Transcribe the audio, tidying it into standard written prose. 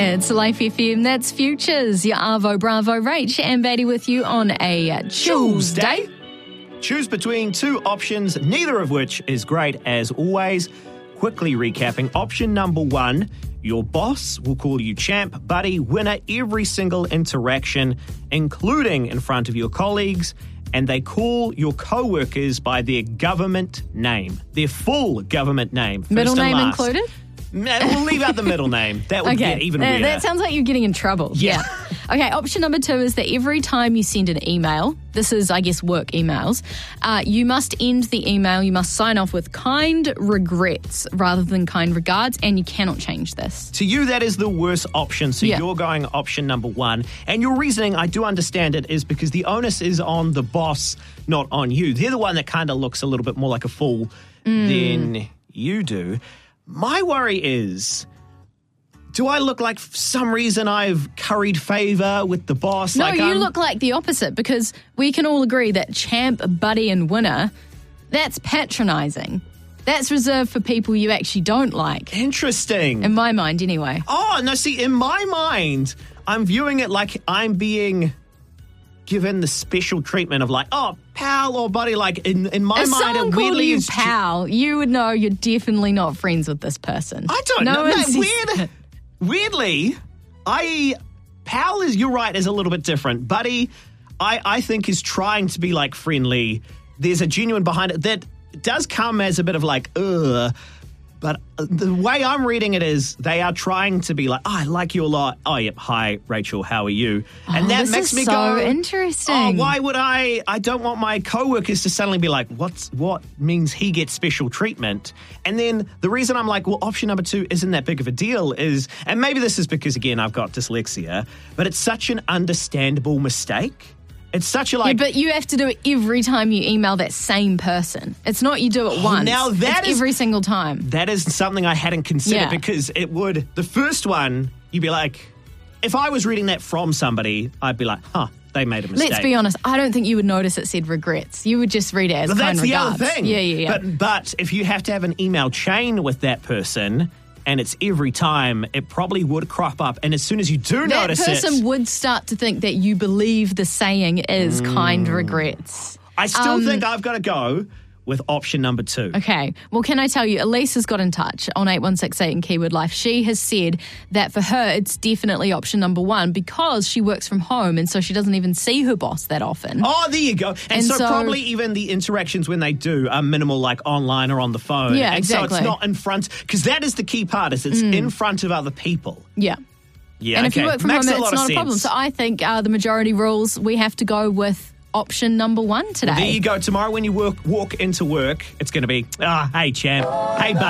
It's Life FM, that's Futures. Your Arvo, Bravo, Rach and Betty with you on a Tuesday. Choose between two options, neither of which is great as always. Quickly recapping, option number one, your boss will call you champ, buddy, winner every single interaction, including in front of your colleagues, and they call your co-workers by their government name, their full government name. Middle name included? We'll leave out the middle name. That would get even weirder. That sounds like you're getting in trouble. Yeah. Okay, option number two is that every time you send an email, this is, I guess, work emails, you must end the email, you must sign off with kind regrets rather than kind regards, and you cannot change this. To you, that is the worst option, so you're going option number one. And your reasoning, I do understand it, is because the onus is on the boss, not on you. They're the one that kind of looks a little bit more like a fool than you do. My worry is, do I look like for some reason I've curried favour with the boss? No, you look like the opposite, because we can all agree that champ, buddy and winner, that's patronising. That's reserved for people you actually don't like. Interesting. In my mind, anyway. Oh, no, see, in my mind, I'm viewing it like I'm being given the special treatment of like, oh, pal or buddy. Like in my if mind, someone it weirdly called you is pal, you would know you're definitely not friends with this person. I don't know. No, weirdly, pal is, you're right, is a little bit different. Buddy, I think is trying to be like friendly. There's a genuine behind it that does come as a bit of like, ugh. But the way I'm reading it is they are trying to be like, oh, I like you a lot. Oh, yep. Hi, Rachel. How are you? And that makes me go, interesting. Oh, why would I don't want my coworkers to suddenly be like, what means he gets special treatment? And then the reason I'm like, well, option number two isn't that big of a deal is, and maybe this is because, again, I've got dyslexia, but it's such an understandable mistake. It's such a like... Yeah, but you have to do it every time you email that same person. It's not you do it once. Now that it's every single time. That is something I hadn't considered because it would... The first one, you'd be like... If I was reading that from somebody, I'd be like, they made a mistake. Let's be honest. I don't think you would notice it said regrets. You would just read it as kind regards. That's the other thing. Yeah. But if you have to have an email chain with that person... and it's every time, it probably would crop up. And as soon as you do notice it... That person would start to think that you believe the saying is kind regrets. I still think I've got to go with option number two. Okay. Well, can I tell you, Elise has got in touch on 8168 in Keyword Life. She has said that for her, it's definitely option number one because she works from home and so she doesn't even see her boss that often. Oh, there you go. And so probably even the interactions when they do are minimal, like online or on the phone. Yeah, exactly. So it's not in front, because that is the key part, is it's in front of other people. Yeah. Yeah, and if you work from Makes home, it's not sense. a problem. So I think the majority rules, we have to go with option number one today. Well, there you go. Tomorrow when you walk into work, it's going to be, hey, champ. Hey, buddy.